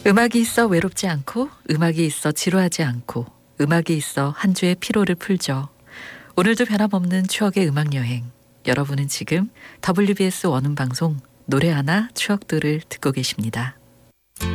음악이 있어 외롭지 않고, 음악이 있어 지루하지 않고, 음악이 있어 한 주의 피로를 풀죠. 오늘도 변함없는 추억의 음악여행. 여러분은 지금 WBS 원음방송 노래 하나 추억들을 듣고 계십니다.